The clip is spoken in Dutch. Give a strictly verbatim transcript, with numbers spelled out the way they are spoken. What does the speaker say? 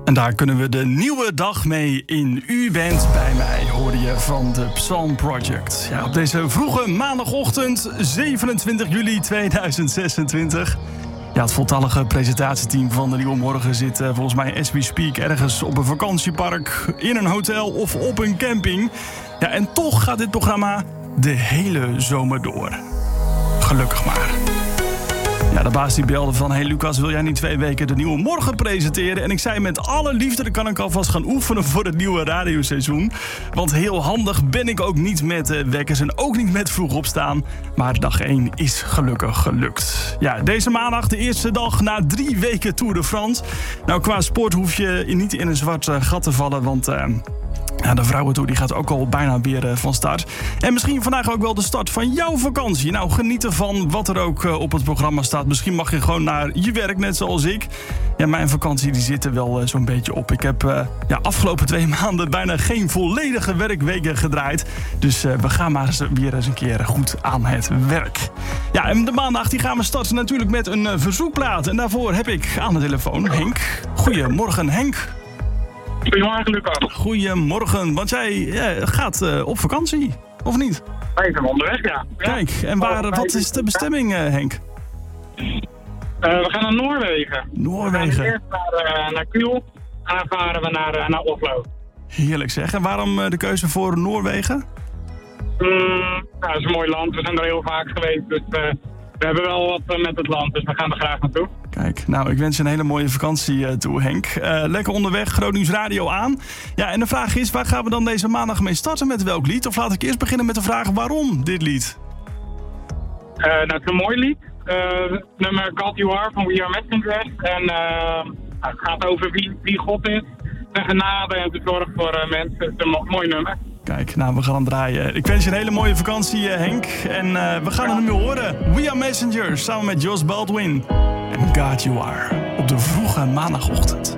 En daar kunnen we de nieuwe dag mee in. U bent bij mij, hoorde je van de Psalm Project. Ja, op deze vroege maandagochtend, zevenentwintig juli tweeduizend zesentwintig. Ja, het voltallige presentatieteam van de Nieuwe Morgen zit uh, volgens mij as we speak ergens op een vakantiepark, in een hotel of op een camping. Ja, en toch gaat dit programma de hele zomer door. Gelukkig maar. Ja, de baas die belde van, hey Lucas, wil jij niet twee weken de Nieuwe Morgen presenteren? En ik zei met alle liefde, dan kan ik alvast gaan oefenen voor het nieuwe radioseizoen. Want heel handig ben ik ook niet met uh, wekkers en ook niet met vroeg opstaan. Maar dag één is gelukkig gelukt. Ja, deze maandag de eerste dag na drie weken Tour de France. Nou, qua sport hoef je niet in een zwart uh, gat te vallen, want... Uh, Ja, de vrouwentour die gaat ook al bijna weer uh, van start. En misschien vandaag ook wel de start van jouw vakantie. Nou, geniet ervan wat er ook uh, op het programma staat. Misschien mag je gewoon naar je werk, net zoals ik. Ja, mijn vakantie die zit er wel uh, zo'n beetje op. Ik heb uh, ja, afgelopen twee maanden bijna geen volledige werkweken gedraaid. Dus uh, we gaan maar eens, weer eens een keer goed aan het werk. Ja, en de maandag die gaan we starten natuurlijk met een uh, verzoekplaat. En daarvoor heb ik aan de telefoon Henk. Goedemorgen, Henk. Goedemorgen, Lucas. Goedemorgen, want jij ja, gaat uh, op vakantie, of niet? Wij zijn onderweg, ja. Kijk, en waar, wat is de bestemming, uh, Henk? Uh, we gaan naar Noorwegen. Noorwegen. We gaan eerst naar, uh, naar Kuhl en dan varen we naar, uh, naar Oslo. Heerlijk zeg. En waarom uh, de keuze voor Noorwegen? Mm, nou, dat is een mooi land. We zijn er heel vaak geweest, dus uh, we hebben wel wat uh, met het land, dus we gaan er graag naartoe. Kijk, nou, ik wens je een hele mooie vakantie uh, toe, Henk. Uh, lekker onderweg, Gronings Radio aan. Ja, en de vraag is, waar gaan we dan deze maandag mee starten met welk lied? Of laat ik eerst beginnen met de vraag, waarom dit lied? Uh, nou, het is een mooi lied. Uh, het nummer God You Are van We Are Messengers. En uh, het gaat over wie, wie God is. De genade en de zorg voor uh, mensen. Het is een mo- mooi nummer. Kijk, nou, we gaan hem draaien. Ik wens je een hele mooie vakantie, Henk. En uh, we gaan hem nu horen. We Are Messengers, samen met Josh Baldwin. En God You Are, op de vroege maandagochtend.